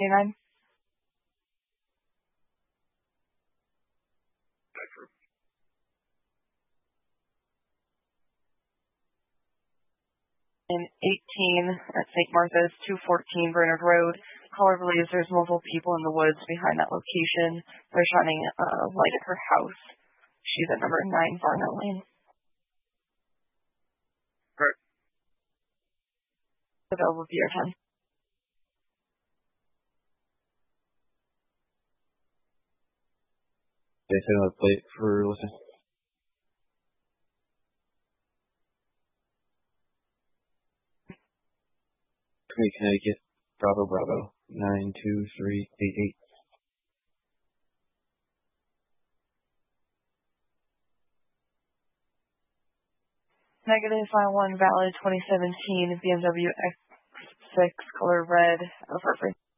K9. In 18 at St. Martha's, 214 Bernard Road. Caller believes there's multiple people in the woods behind that location. They're shining a light at her house. She's at number 9 Varnell Lane. Correct. Available via 10. They send a plate for listen. Connecticut, Bravo, 92388. Negative, file 1 valid 2017 BMW X6 color red, Hartford.